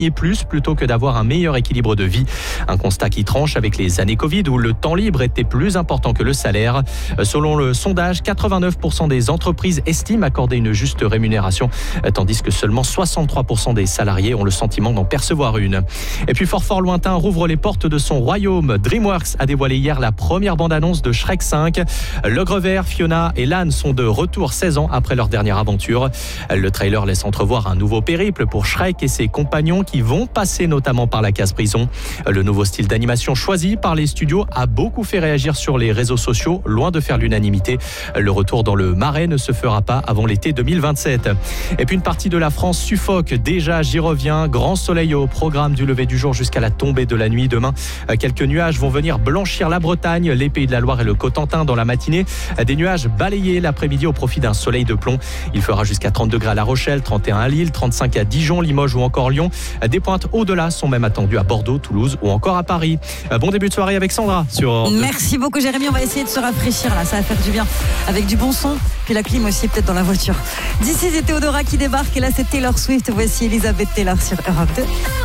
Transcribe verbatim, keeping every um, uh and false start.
plus plutôt que d'avoir un meilleur équilibre de vie. Un constat qui tranche avec les années Covid où le temps libre était plus important que le salaire. Selon le sondage, quatre-vingt-neuf pour cent des entreprises estiment accorder une juste rémunération, tandis que seulement soixante-trois pour cent des salariés ont le sentiment d'en percevoir une. Et puis fort fort lointain rouvre les portes de son royaume. DreamWorks a dévoilé hier la première bande-annonce de Shrek cinq. L'ogre vert, Fiona et l'âne sont de retour seize ans après leur dernière aventure. Le trailer laisse entrevoir un nouveau périple pour Shrek et ses compagnons qui vont passer notamment par la case prison. Le nouveau style d'animation choisi par les studios a beaucoup fait réagir sur les réseaux sociaux, loin de faire l'unanimité. Le retour dans le Marais ne se fera pas avant l'été deux mille vingt-sept. Et puis une partie de la France suffoque. Déjà, j'y reviens. Grand soleil au programme du lever du jour jusqu'à la tombée de la nuit. Demain, quelques nuages vont venir blanchir la Bretagne, les Pays de la Loire et le Cotentin dans la matinée. Des nuages balayés l'après-midi au profit d'un soleil de plomb. Il fera jusqu'à trente degrés à La Rochelle, trente et un à Lille, trente-cinq à Dijon, Limoges ou encore Lyon. Des pointes au-delà sont même attendues à Bordeaux, Toulouse ou encore à Paris. Bon début de soirée avec Sandra sur... Merci beaucoup Jérémy, on va essayer de se rafraîchir là, ça va faire du bien avec du bon son, puis la clim aussi peut-être dans la voiture. D'ici c'est Théodora qui débarque et là c'est Taylor Swift, voici Elisabeth Taylor sur Europe deux.